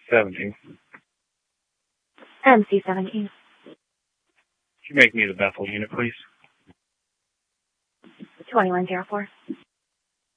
17. MC-17. Could you make me the Bethel unit, please? 2104.